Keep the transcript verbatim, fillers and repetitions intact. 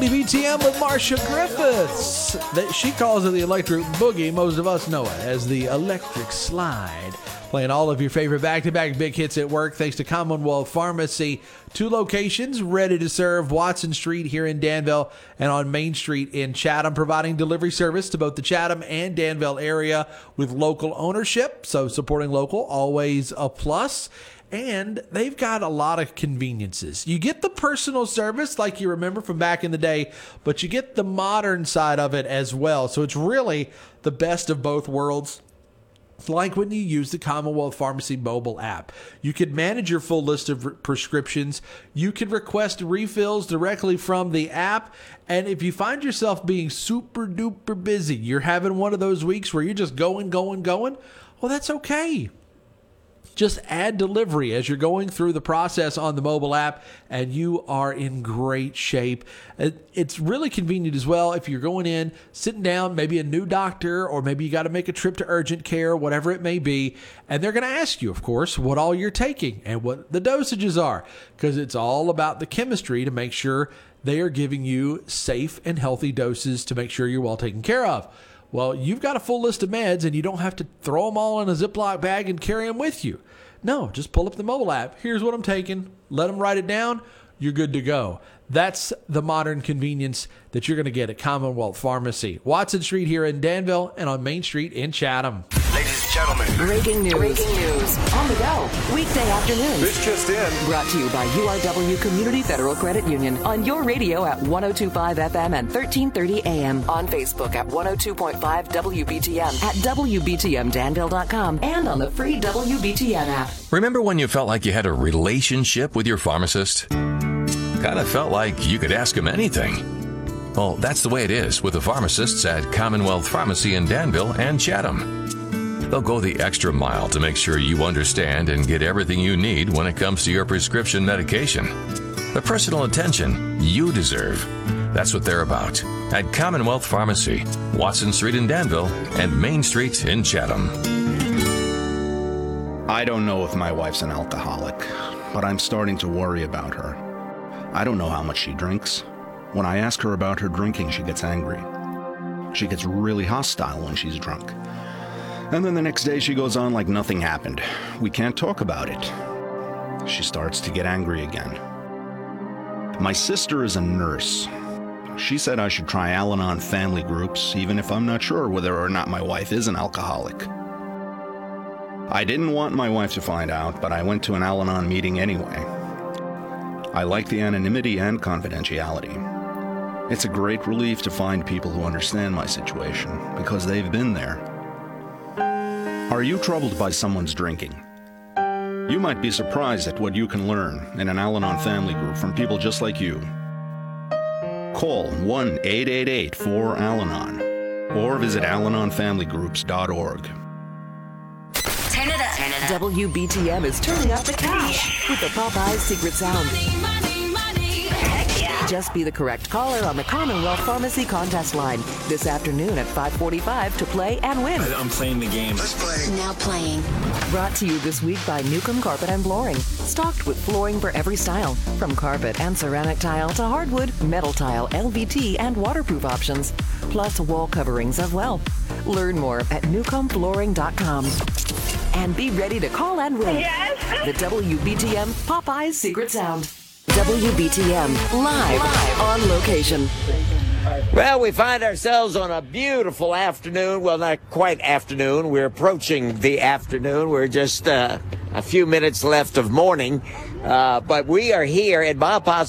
B T M with Marcia Griffiths. That she calls it the electric boogie. Most of us know it as the electric slide. Playing all of your favorite back-to-back big hits at work thanks to Commonwealth Pharmacy. Two locations ready to serve: Watson Street here in Danville and on Main Street in Chatham, providing delivery service to both the Chatham and Danville area with local ownership. So supporting local, always a plus. And they've got a lot of conveniences. You get the personal service like you remember from back in the day, but you get the modern side of it as well. So it's really the best of both worlds. It's like when you use the Commonwealth Pharmacy mobile app. You can manage your full list of prescriptions. You can request refills directly from the app. And if you find yourself being super duper busy, you're having one of those weeks where you're just going, going, going, well, that's okay. Just add delivery as you're going through the process on the mobile app, and you are in great shape. It's really convenient as well if you're going in, sitting down, maybe a new doctor, or maybe you got to make a trip to urgent care, whatever it may be, and they're going to ask you, of course, what all you're taking and what the dosages are, because it's all about the chemistry to make sure they are giving you safe and healthy doses to make sure you're well taken care of. Well, you've got a full list of meds, and you don't have to throw them all in a Ziploc bag and carry them with you. No, just pull up the mobile app. Here's what I'm taking. Let them write it down. You're good to go. That's the modern convenience that you're going to get at Commonwealth Pharmacy. Watson Street here in Danville and on Main Street in Chatham. Ladies and gentlemen. Breaking news. Breaking news. On the go. Weekday afternoons. This just in. Brought to you by U R W Community Federal Credit Union. On your radio at one oh two point five F M and thirteen thirty A M. On Facebook at one oh two point five W B T M. At W B T M Danville dot com. And on the free W B T M app. Remember when you felt like you had a relationship with your pharmacist? Kind of felt like you could ask him anything. Well, that's the way it is with the pharmacists at Commonwealth Pharmacy in Danville and Chatham. They'll go the extra mile to make sure you understand and get everything you need when it comes to your prescription medication. The personal attention you deserve. That's what they're about at Commonwealth Pharmacy, Watson Street in Danville and Main Street in Chatham. I don't know if my wife's an alcoholic, but I'm starting to worry about her. I don't know how much she drinks. When I ask her about her drinking, she gets angry. She gets really hostile when she's drunk. And then the next day she goes on like nothing happened. We can't talk about it. She starts to get angry again. My sister is a nurse. She said I should try Al-Anon family groups, even if I'm not sure whether or not my wife is an alcoholic. I didn't want my wife to find out, but I went to an Al-Anon meeting anyway. I like the anonymity and confidentiality. It's a great relief to find people who understand my situation, because they've been there. Are you troubled by someone's drinking? You might be surprised at what you can learn in an Al-Anon family group from people just like you. Call one eight eight eight four Al Anon or visit al anon family groups dot org. Turn it up. Turn it up. W B T M is turning up the cash with the Popeyes secret sound. Just be the correct caller on the Commonwealth Pharmacy contest line this afternoon at five forty-five to play and win. I'm playing the game. Let's play. Now playing. Brought to you this week by Newcomb Carpet and Flooring. Stocked with flooring for every style. From carpet and ceramic tile to hardwood, metal tile, L V T, and waterproof options. Plus wall coverings as well. Learn more at newcomb flooring dot com. And be ready to call and win. Yes. The W B T M Popeyes Secret Sound. W B T M, live, live on location. Well, we find ourselves on a beautiful afternoon. Well, not quite afternoon. We're approaching the afternoon. We're just uh, a few minutes left of morning. Uh, but we are here at Baja